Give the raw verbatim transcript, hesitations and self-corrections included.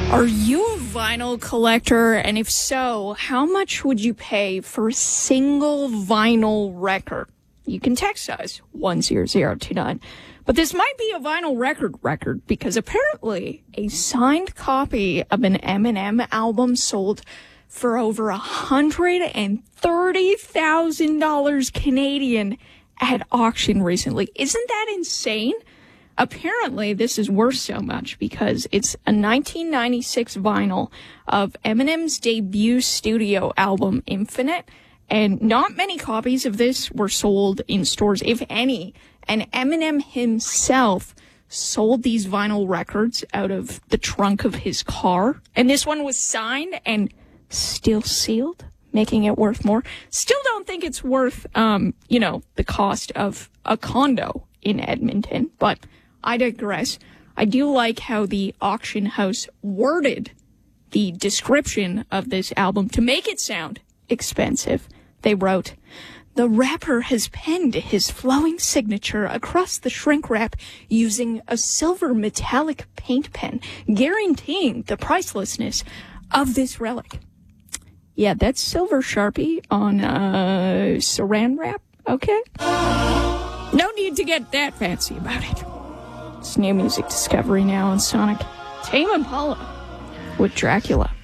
Are you a vinyl collector? And if so, how much would you pay for a single vinyl record? You can text us one zero zero two nine. But this might be a vinyl record record because apparently a signed copy of an Eminem album sold for over one hundred thirty thousand dollars Canadian at auction recently. Isn't that insane? Apparently, this is worth so much because it's a nineteen ninety-six vinyl of Eminem's debut studio album, Infinite, and not many copies of this were sold in stores, if any, and Eminem himself sold these vinyl records out of the trunk of his car, and this one was signed and still sealed, making it worth more. Still don't think it's worth, um, you know, the cost of a condo in Edmonton, but I digress. I do like how the auction house worded the description of this album to make it sound expensive. They wrote, "The rapper has penned his flowing signature across the shrink wrap using a silver metallic paint pen, guaranteeing the pricelessness of this relic." Yeah, that's silver Sharpie on uh, saran wrap, okay? No need to get that fancy about it. It's new music discovery now on Sonic. Tame Impala with Dracula.